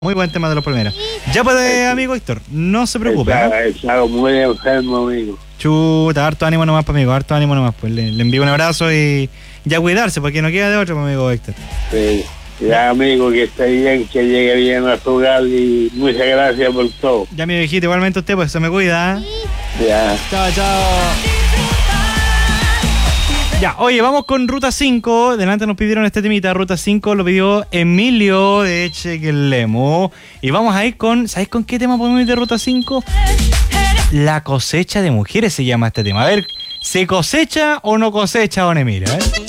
Muy buen tema de los primeros. Ya puede, amigo Héctor, no se preocupe. Estaba muy enfermo, amigo. Chuta, harto ánimo nomás, pues, amigo, harto ánimo nomás. Pues le envío un abrazo y ya cuidarse, porque no queda de otro, pues, amigo Héctor. Sí. Ya, amigo, que esté bien, que llegue bien a su hogar y muchas gracias por todo. Ya, mi viejito, igualmente usted, pues se me cuida. Ya. Chao, chao. Ya, oye, vamos con Ruta 5. Delante nos pidieron este temita. Ruta 5 lo pidió Emilio de Echequelemo. Y vamos a ir con... ¿Sabes con qué tema podemos ir de Ruta 5? La cosecha de mujeres se llama este tema. A ver, ¿se cosecha o no cosecha, don Emilio?